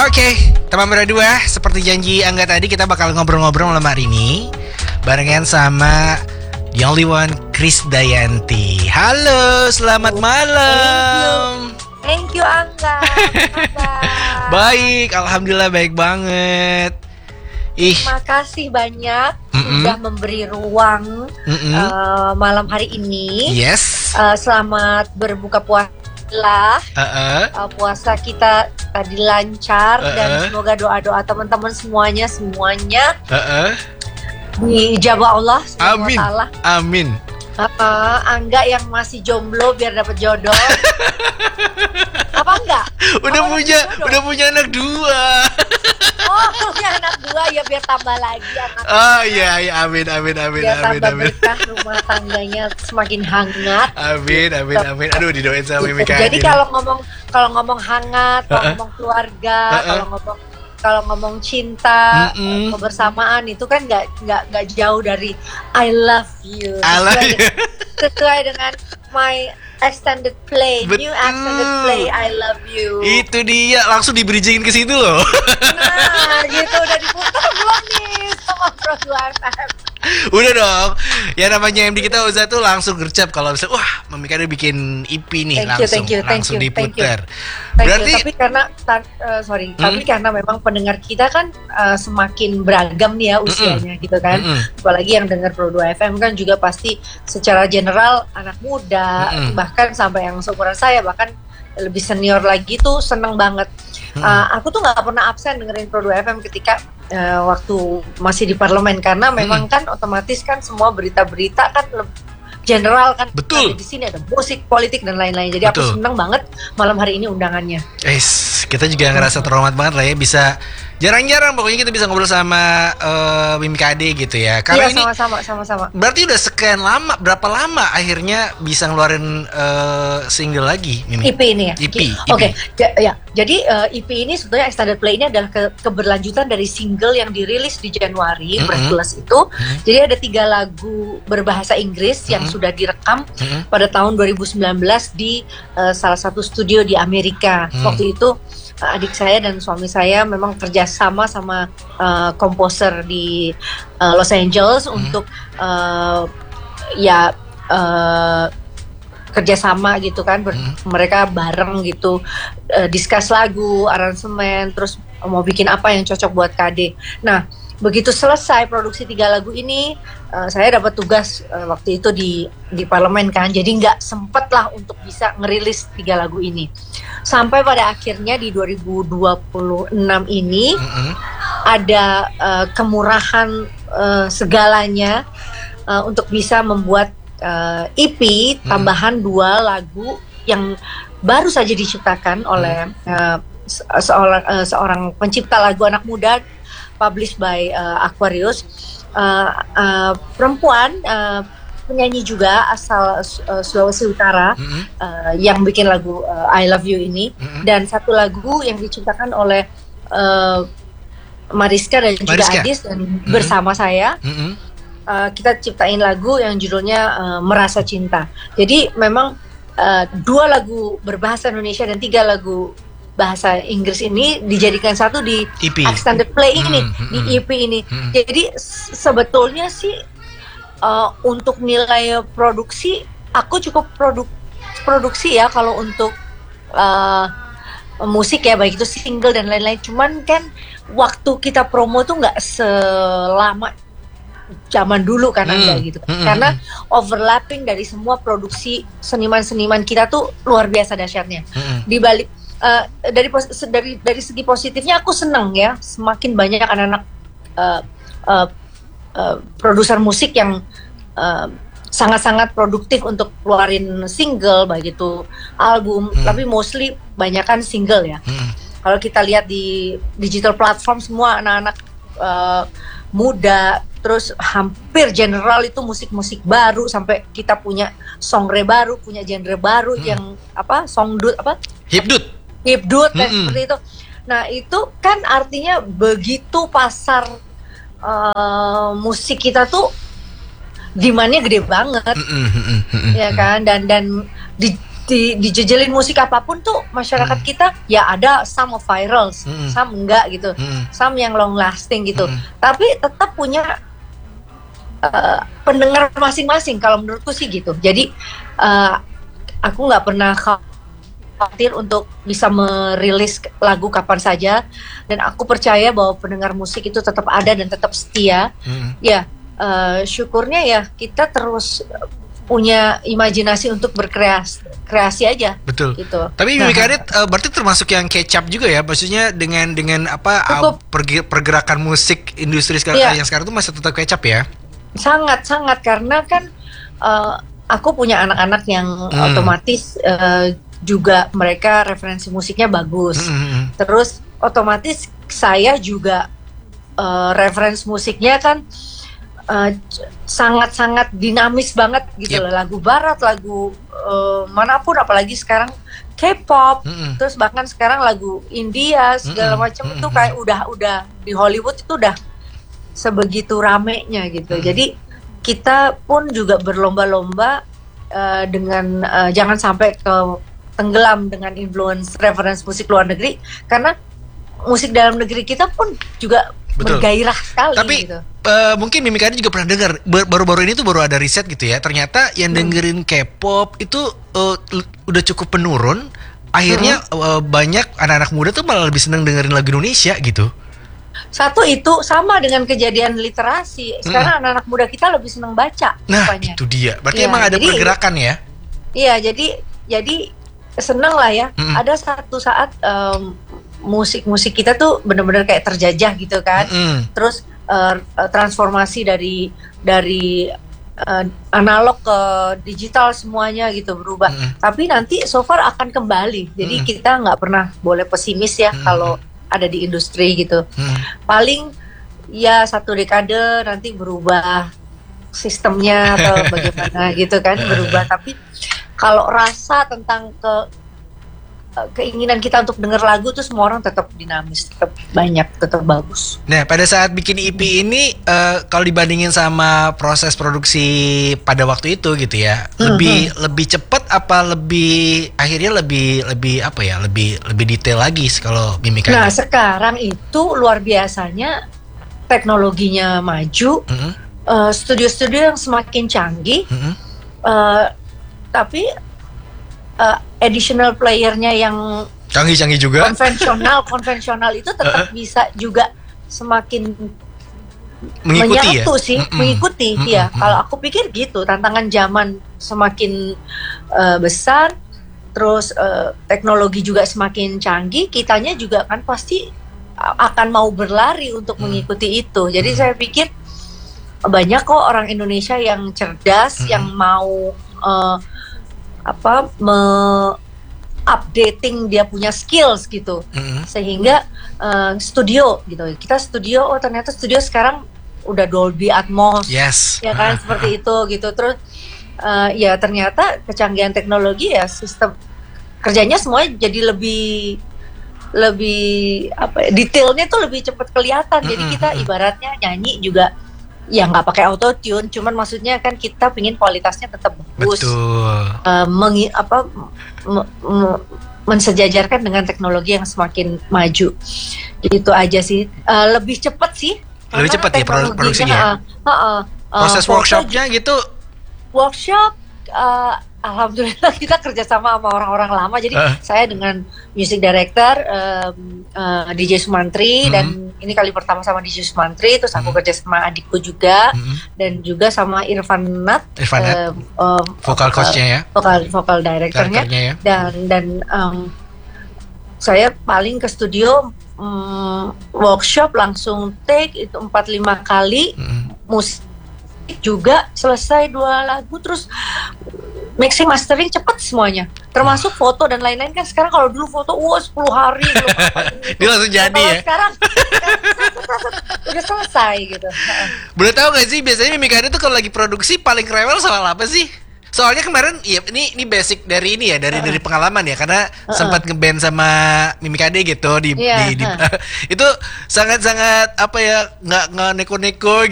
Oke, teman berdua, seperti janji Angga tadi, kita bakal ngobrol-ngobrol malam hari ini barengan sama the only one, Krisdayanti. Halo, selamat malam. Thank you Angga. Baik, alhamdulillah baik banget. Terima kasih banyak sudah memberi ruang malam hari ini. Yes. Selamat berbuka puasa. Puasa kita tadi lancar dan semoga doa-doa teman-teman semuanya diijabah Allah Amin. Amin. Angga yang masih jomblo biar dapat jodoh. Apa enggak? Udah punya anak 2. Oh, punya anak 2 ya, biar tambah lagi anak. Oh iya, amin. Biar tambah berkah, rumah tangganya semakin hangat. Amin. Aduh, didoain sama Mimi Kak. Jadi kalau ngomong hangat, kalau ngomong keluarga, kalau ngomong cinta, kebersamaan itu kan nggak jauh dari I love you. Sesuai dengan my extended play, new extended play, I love you. Itu dia, langsung di-bridgingin ke situ loh. Nah, gitu udah diputar belum nih sama Pro 2 FM? Udah dong. Ya namanya MD kita Oza tuh langsung gercep kalau bisa, wah, Mami Kade bikin EP nih, langsung diputar. Berarti tapi karena tapi karena memang pendengar kita kan semakin beragam nih ya usianya gitu kan. Apalagi yang dengar Pro 2 FM kan juga pasti secara general anak muda, bahkan sampai yang seumuran saya, bahkan lebih senior lagi tuh seneng banget. Aku tuh nggak pernah absen dengerin Pro 2 FM ketika waktu masih di parlemen, karena memang kan otomatis kan semua berita-berita kan general kan. Betul. Di sini ada musik, politik dan lain-lain. Jadi aku seneng banget malam hari ini undangannya. Kita juga ngerasa terhormat banget lah ya, bisa jarang-jarang pokoknya kita bisa ngobrol sama Mimi Kade gitu ya. Karena iya, sama-sama. Berarti udah sekian lama, berapa lama akhirnya bisa ngeluarin single lagi, Mimi? EP ini ya. EP. Oke. Ya. Jadi EP ini sebetulnya extended play ini adalah keberlanjutan dari single yang dirilis di Januari Breathless itu. Jadi ada 3 lagu berbahasa Inggris yang sudah direkam pada tahun 2019 di salah satu studio di Amerika. Waktu itu adik saya dan suami saya memang kerjasama sama komposer di Los Angeles untuk kerjasama gitu kan, mereka bareng gitu, discuss lagu, aransemen, terus mau bikin apa yang cocok buat KD. Nah, begitu selesai produksi 3 lagu ini, saya dapat tugas waktu itu di parlemen kan, jadi nggak sempet lah untuk bisa ngerilis 3 lagu ini. Sampai pada akhirnya di 2026 ini ada kemurahan segalanya untuk bisa membuat EP tambahan 2 lagu yang baru saja diciptakan oleh seorang pencipta lagu anak muda, published by Aquarius, perempuan, penyanyi juga asal Sulawesi Utara, yang bikin lagu I Love You ini, dan 1 lagu yang diciptakan oleh Mariska dan juga Adis, dan bersama saya kita ciptain lagu yang judulnya Merasa Cinta. Jadi memang 2 lagu berbahasa Indonesia dan 3 lagu bahasa Inggris ini dijadikan satu di EP. Extended play ini, di EP ini. Jadi sebetulnya sih untuk nilai produksi, aku cukup produksi ya kalau untuk musik ya, baik itu single dan lain-lain. Cuman kan waktu kita promo tuh nggak selama zaman dulu kan ada gitu. Karena overlapping dari semua produksi seniman-seniman kita tuh luar biasa dahsyatnya. Di balik dari segi positifnya aku seneng ya, semakin banyak anak-anak produser musik yang sangat-sangat produktif untuk keluarin single, baik itu album, tapi mostly banyakan single ya. Kalau kita lihat di digital platform, semua anak-anak muda, terus hampir general itu musik-musik baru, sampai kita punya genre baru, punya genre baru yang songdut, hipdut dan seperti itu. Nah itu kan artinya begitu pasar musik kita tuh demand-nya gede banget, ya kan, dan dijejelin musik apapun tuh masyarakat kita ya ada some of virals, some enggak gitu, some yang long lasting gitu, tapi tetap punya pendengar masing-masing kalau menurutku sih gitu. Jadi aku nggak pernah khawatir untuk bisa merilis lagu kapan saja, dan aku percaya bahwa pendengar musik itu tetap ada dan tetap setia. Ya syukurnya ya kita terus punya imajinasi untuk berkreasi aja. Betul. Gitu. Tapi Mimi Karit berarti termasuk yang kecap juga ya, maksudnya dengan apa pergerakan musik industri sekarang yang sekarang itu masih tetap kecap ya? Sangat karena kan aku punya anak-anak yang otomatis juga mereka referensi musiknya bagus. Terus otomatis saya juga referensi musiknya kan sangat-sangat dinamis banget gitu loh, lagu barat, lagu manapun, apalagi sekarang K-pop, terus bahkan sekarang lagu India segala macam itu kayak udah di Hollywood itu udah sebegitu ramenya gitu. Jadi kita pun juga berlomba-lomba dengan jangan sampai tenggelam dengan influence reference musik luar negeri, karena musik dalam negeri kita pun juga bergairah sekali. Tapi gitu. Mungkin Mimi Karit juga pernah dengar baru-baru ini tuh baru ada riset gitu ya. Ternyata yang dengerin K-pop itu udah cukup menurun. Akhirnya banyak anak-anak muda tuh malah lebih seneng dengerin lagu Indonesia gitu. Satu itu sama dengan kejadian literasi. Sekarang anak-anak muda kita lebih seneng baca. Nah, rupanya. Itu dia. Berarti emang ada pergerakan ya? Iya, jadi seneng lah ya. Ada satu saat musik kita tuh benar-benar kayak terjajah gitu kan. Terus transformasi dari analog ke digital semuanya gitu berubah. Tapi nanti so far akan kembali. Jadi kita nggak pernah boleh pesimis ya kalau ada di industri gitu. Paling ya 1 dekade nanti berubah sistemnya atau bagaimana gitu kan, berubah. Tapi kalau rasa tentang keinginan kita untuk denger lagu tuh semua orang tetap dinamis, tetap banyak, tetap bagus. Nah, pada saat bikin EP ini kalau dibandingin sama proses produksi pada waktu itu gitu ya, lebih cepat apa akhirnya lebih apa ya, lebih detail lagi kalau Mimi Karit? Nah, sekarang itu luar biasanya teknologinya maju, studio-studio yang semakin canggih, tapi additional playernya yang canggih juga, konvensional itu tetap bisa juga semakin mengikuti menyatu sih, mengikuti ya. Kalau aku pikir gitu, tantangan zaman semakin besar, terus teknologi juga semakin canggih, kitanya juga kan pasti akan mau berlari untuk mengikuti itu. Jadi saya pikir banyak kok orang Indonesia yang cerdas, yang mau updating dia punya skills gitu, sehingga studio gitu, kita studio, ternyata studio sekarang udah Dolby Atmos, ya kan, seperti itu gitu. Terus ya ternyata kecanggihan teknologi ya, sistem kerjanya semuanya jadi lebih detailnya tuh lebih cepat kelihatan. Jadi kita ibaratnya nyanyi juga ya nggak pakai autotune, cuman maksudnya kan kita pingin kualitasnya tetap bagus. Mensejajarkan dengan teknologi yang semakin maju. Itu aja sih. Lebih cepat sih. Lebih cepat ya produksinya. Proses workshopnya gitu. Workshop, alhamdulillah kita kerjasama sama orang-orang lama. Jadi saya dengan music director DJ Sumantri, dan ini kali pertama sama DJ Sumantri, terus aku kerja sama adikku juga, dan juga sama Irfan Nat, vokal coachnya ya, vokal directornya ya. Dan saya paling ke studio workshop langsung take itu 4-5 kali, musik juga selesai 2 lagu, terus mixing mastering cepet semuanya, termasuk foto dan lain-lain. Kan sekarang kalau dulu foto 10 hari dia langsung jadi ya. Sekarang udah selesai gitu. Boleh tahu nggak sih biasanya Mimi Karit tuh kalau lagi produksi paling rewel soal apa sih? Soalnya kemarin ya ini basic dari ini ya, dari pengalaman ya, karena sempat ngeband sama Mimi Kade gitu di itu sangat apa ya, nggak neko-neko